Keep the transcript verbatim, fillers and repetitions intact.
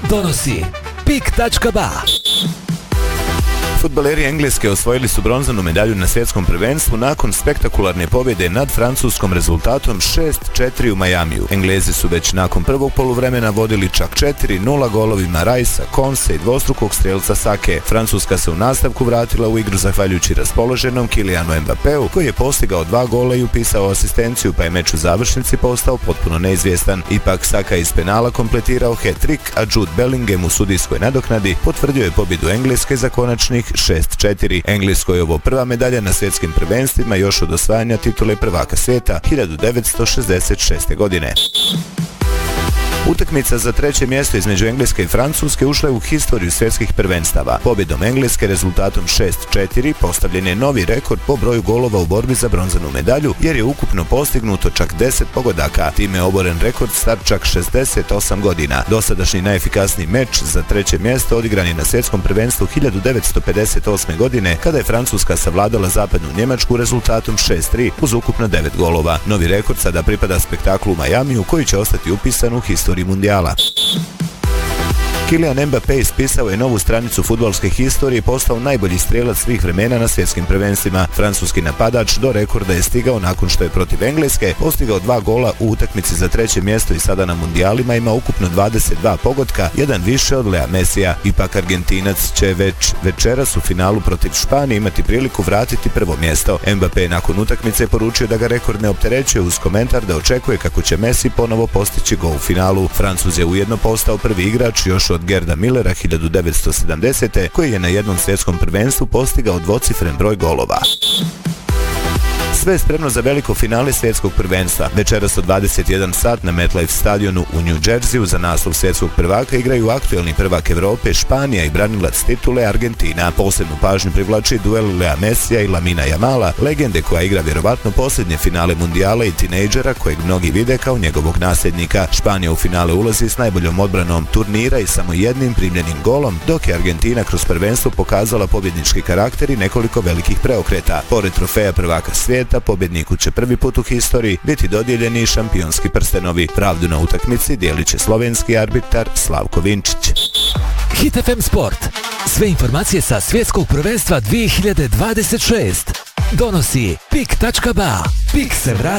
Donosi pik tačka ba. Fudbaleri Engleske osvojili su bronzanu medalju na svjetskom prvenstvu nakon spektakularne pobjede nad francuskom rezultatom šest četiri u Majamiju. Englezi su već nakon prvog poluvremena vodili čak četiri nula golovima Rajsa, Konse i dvostrukog strelca Sake. Francuska se u nastavku vratila u igru zahvaljujući raspoloženom Kylianu Mbappeu, koji je postigao dva gola i upisao asistenciju, pa je meč u završnici postao potpuno neizvjestan. Ipak Saka iz penala kompletirao hat-trick, a Jude Bellingham u sudijskoj nadoknadi potvrdio je pobjedu Engleske za konačnih šest četiri. Engleskoj je ovo prva medalja na svjetskim prvenstvima još od osvajanja titule prvaka svijeta hiljadu devetsto šezdeset šeste. godine. Utakmica za treće mjesto između Engleske i Francuske ušla je u historiju svjetskih prvenstava. Pobjedom Engleske rezultatom šest četiri postavljen je novi rekord po broju golova u borbi za bronzanu medalju, jer je ukupno postignuto čak deset pogodaka. Time je oboren rekord star čak šezdeset osam godina. Dosadašnji najefikasniji meč za treće mjesto odigran je na svjetskom prvenstvu hiljadu devetsto pedeset osme. godine, kada je Francuska savladala zapadnu Njemačku rezultatom šest tri uz ukupno devet golova. Novi rekord sada pripada spektaklu u Majamiju, koji će ostati upisan u historiju mundijala. Kylian Mbappé ispisao je novu stranicu fudbalske historije i postao najbolji strelac svih vremena na svjetskim prvenstvima. Francuski napadač do rekorda je stigao nakon što je protiv Engleske postigao dva gola u utakmici za treće mjesto i sada na mundijalima ima ukupno dvadeset dva pogotka, jedan više od Lea Messija. Ipak Argentinac će već večeras u finalu protiv Španije imati priliku vratiti prvo mjesto. Mbappé nakon utakmice poručio da ga rekord ne opterećuje uz komentar da očekuje kako će Messi ponovo postići gol u finalu. Francuz je ujedno postao prvi igrač još od Gerda Millera hiljadu devetsto sedamdesete. koji je na jednom svjetskom prvenstvu postigao dvocifren broj golova. Sve je spremno za veliko finale svjetskog prvenstva. Večeras od dvadeset jedan sat na MetLife stadionu u New Jerseyu za naslov svjetskog prvaka igraju aktuelni prvak Evrope Španija i branilac titule Argentina. Posebnu pažnju privlači duel Lea Messija i Lamina Jamala, legende koja igra vjerovatno posljednje finale mundijala i tinejdžera kojeg mnogi vide kao njegovog nasljednika. Španija u finale ulazi s najboljom odbranom turnira i samo jednim primljenim golom, dok je Argentina kroz prvenstvo pokazala pobjednički karakter i nekoliko velikih preokreta. Pored trofeja prvaka svijeta, pobjedniku će prvi put u historiji biti dodijeljeni šampionski prstenovi. Pravdu na utakmici dijelit će slovenski arbitar Slavko Vinčić. Hit ef em Sport. Sve informacije sa svjetskog prvenstva dvije hiljade dvadeset šeste. Donosi pik tačka ba. Pik se vrati.